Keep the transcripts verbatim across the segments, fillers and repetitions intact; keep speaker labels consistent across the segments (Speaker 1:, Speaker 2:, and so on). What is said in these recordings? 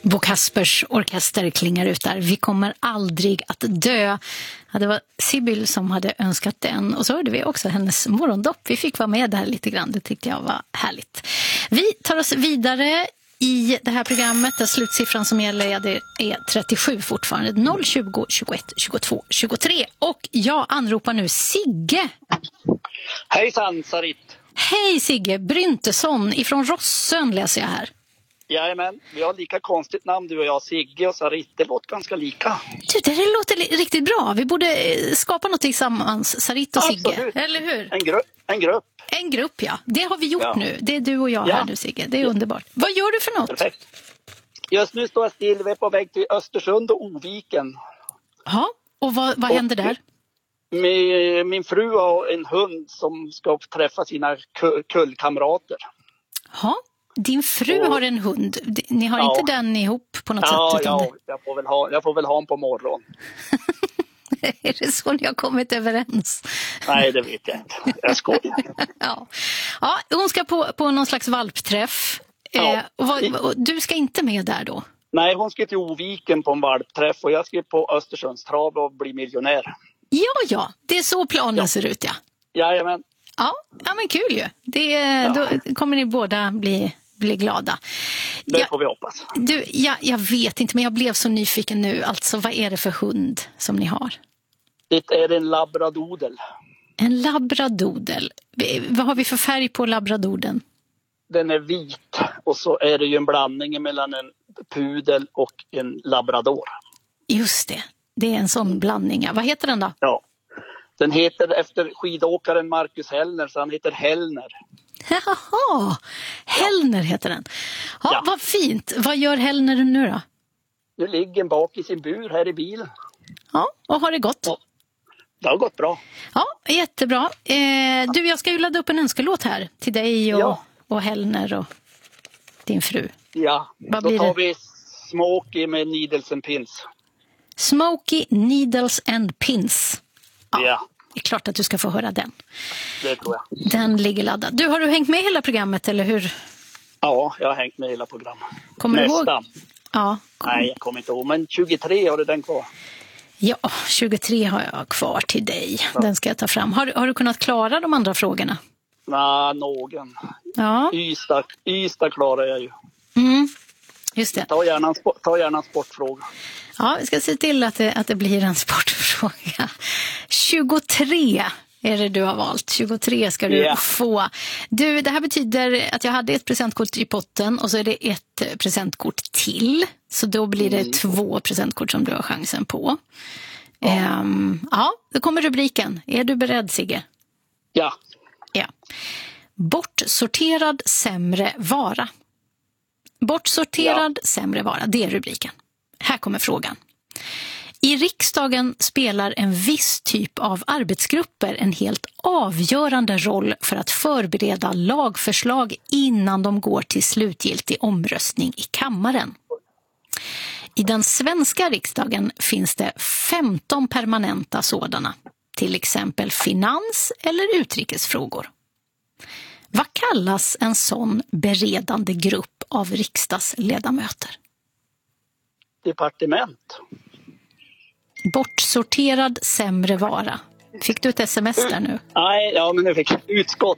Speaker 1: Bo Kaspers orkester klingar ut där. Vi kommer aldrig att dö. Ja, det var Sibyl som hade önskat den. Och så hörde vi också hennes morgondopp. Vi fick vara med där lite grann. Det tyckte jag var härligt. Vi tar oss vidare i det här programmet. Där slutsiffran som gäller ja, det är trettiosju fortfarande. noll tjugo tjugoett tjugotvå tjugotre. Och jag anropar nu Sigge.
Speaker 2: Hejsan, Sarit.
Speaker 1: Hej Sigge, Bryntesson ifrån Rossön läser jag här.
Speaker 2: Jajamän, vi har lika konstigt namn du och jag, Sigge och Sarit. Det låter ganska lika.
Speaker 1: Du, det låter li- riktigt bra. Vi borde skapa något tillsammans, Sarit och Sigge.
Speaker 2: Absolut.
Speaker 1: Eller hur?
Speaker 2: En, gru- en grupp.
Speaker 1: En grupp, ja. Det har vi gjort
Speaker 2: Ja.
Speaker 1: nu. Det är du och jag
Speaker 2: Ja.
Speaker 1: här nu, Sigge. Det är underbart. Vad gör du för något?
Speaker 2: Perfekt. Just nu står jag still, vi är på väg till Östersund och Oviken.
Speaker 1: Ja, och vad, vad
Speaker 2: Och-
Speaker 1: händer där?
Speaker 2: Min, min fru har en hund som ska träffa sina ku- kullkamrater.
Speaker 1: Ja, din fru
Speaker 2: Och-
Speaker 1: har en hund. Ni har
Speaker 2: Ja.
Speaker 1: inte den ihop på något
Speaker 2: Ja,
Speaker 1: sätt? Utan
Speaker 2: ja jag, får väl ha, jag får väl ha en på morgon.
Speaker 1: det... Är det så ni har kommit överens?
Speaker 2: Nej, det vet jag inte. Jag skojar.
Speaker 1: Ja. Ja, hon ska på, på någon slags valpträff.
Speaker 2: Ja.
Speaker 1: Eh, och vad, och du ska inte med där då?
Speaker 2: Nej, hon ska till Oviken på en valpträff och jag ska på Östersundstrav och bli miljonär.
Speaker 1: Ja, ja. Det är så planen
Speaker 2: Ja.
Speaker 1: ser ut, ja.
Speaker 2: Jajamän.
Speaker 1: Ja, ja men kul ju. Det, Då kommer ni båda bli, bli glada.
Speaker 2: Det
Speaker 1: Ja,
Speaker 2: får vi hoppas.
Speaker 1: du, ja, jag vet inte, men jag blev så nyfiken nu. Alltså, vad är det för hund som ni har?
Speaker 2: Det är en labradodel.
Speaker 1: En labradodel. Vad har vi för färg på labradoden?
Speaker 2: Den är vit och så är det ju en blandning mellan en pudel och en labrador.
Speaker 1: Just det, det är en sån blandning. Ja. Vad heter den då?
Speaker 2: Ja. Den heter efter skidåkaren Marcus Hellner, så han heter Hellner.
Speaker 1: Jaha, Hellner heter den. Ja,
Speaker 2: Ja.
Speaker 1: vad fint. Vad gör Hellner nu då?
Speaker 2: Nu ligger den bak i sin bur här i bilen.
Speaker 1: Ja, och har det gått?
Speaker 2: Ja. Det har gått bra.
Speaker 1: Ja, jättebra. Eh, du, jag ska ju ladda upp en önskelåt här till dig och,
Speaker 2: Ja.
Speaker 1: och Hellner och din fru.
Speaker 2: Ja,
Speaker 1: Vad
Speaker 2: då
Speaker 1: blir
Speaker 2: tar
Speaker 1: det?
Speaker 2: vi Smokey med Needles and Pins.
Speaker 1: Smokey, Needles and Pins. Ja,
Speaker 2: Ja.
Speaker 1: det är klart att du ska få höra den.
Speaker 2: Det tror jag.
Speaker 1: Den ligger laddad. Du, har du hängt med hela programmet, eller hur?
Speaker 2: Ja, jag har hängt med hela programmet.
Speaker 1: Kommer du ihåg?
Speaker 2: Nästan.
Speaker 1: Ja, kom.
Speaker 2: Nej, jag kommer inte ihåg. Men tjugotre har du den kvar.
Speaker 1: Ja, tjugotre har jag kvar till dig. Den ska jag ta fram. Har, har du kunnat klara de andra frågorna?
Speaker 2: Nej, någon.
Speaker 1: Ja,
Speaker 2: Ystad, Ystad klarar jag ju.
Speaker 1: mm. Just det.
Speaker 2: Ta gärna en, spo- ta gärna en sportfråga.
Speaker 1: Ja, vi ska se till att det, att det blir en sportfråga. tjugotre är det du har valt. tjugotre ska du
Speaker 2: Ja.
Speaker 1: få. Du, det här betyder att jag hade ett presentkort i potten och så är det ett presentkort till. Så då blir det
Speaker 2: Mm.
Speaker 1: två presentkort som du har chansen på. Ja, ehm, ja då kommer rubriken. Är du beredd, Sigge?
Speaker 2: Ja.
Speaker 1: Ja. Bortsorterad sämre vara. Bortsorterad sämre vara, det är rubriken. Här kommer frågan. I riksdagen spelar en viss typ av arbetsgrupper en helt avgörande roll för att förbereda lagförslag innan de går till slutgiltig omröstning i kammaren. I den svenska riksdagen finns det femton permanenta sådana, till exempel finans- eller utrikesfrågor. Vad kallas en sån beredande grupp av riksdagsledamöter?
Speaker 2: Departement.
Speaker 1: Bortsorterad sämre vara. Fick du ett sms där nu?
Speaker 2: Nej, ja men nu fick jag utskott.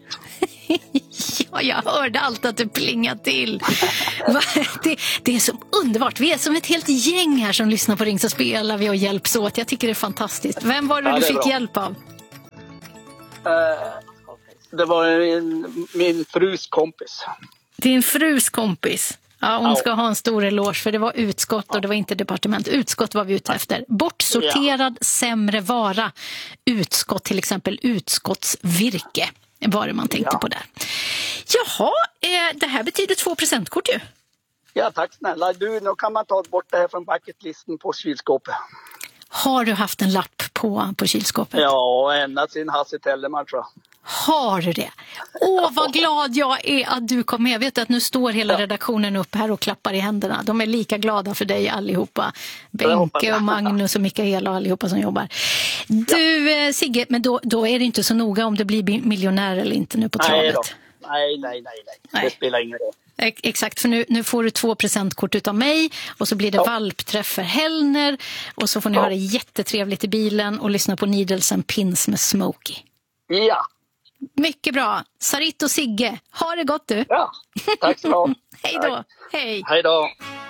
Speaker 1: Ja, jag hörde allt att du plingade till. Va? Det, det är så underbart. Vi är som ett helt gäng här som lyssnar på Ring så spelar vi och hjälps åt. Jag tycker det är fantastiskt. Vem var det
Speaker 2: Ja,
Speaker 1: du
Speaker 2: det är
Speaker 1: fick
Speaker 2: bra.
Speaker 1: hjälp av?
Speaker 2: Eh, det var en, min frus kompis.
Speaker 1: Din frus kompis. Ja, hon
Speaker 2: Ja.
Speaker 1: ska ha en stor eloge för det var utskott och det var inte departement. Utskott var vi ute efter. Bortsorterad sämre vara. Utskott, till exempel utskottsvirke var det man tänkte
Speaker 2: Ja.
Speaker 1: på där. Jaha, eh, det här betyder två presentkort ju.
Speaker 2: Ja, tack snälla. Du, nu kan man ta bort det här från bucketlisten på kylskåpet.
Speaker 1: Har du haft en lapp på, på kylskåpet?
Speaker 2: Ja, ända sin Hasse Tellerman tror jag.
Speaker 1: Har du det? Åh, vad glad jag är att du kom med. Jag vet att nu står hela redaktionen upp här och klappar i händerna. De är lika glada för dig allihopa. Benke och Magnus och Mikaela och allihopa som jobbar. Du, eh, Sigge, men då, då är det inte så noga om du blir miljonär eller inte nu på travet.
Speaker 2: Nej då. Nej, nej, nej, nej.
Speaker 1: Nej.
Speaker 2: Det spelar ingen roll.
Speaker 1: Exakt, för nu, nu får du två presentkort utav mig och så blir det ja. valpträff för Hellner och så får ni ja. ha det jättetrevligt i bilen och lyssna på Needles and Pins med Smokey.
Speaker 2: Ja.
Speaker 1: Mycket bra. Sarit och Sigge, ha det gott du.
Speaker 2: Ja, tack så mycket.
Speaker 1: Hej då. Hej.
Speaker 2: Hej då.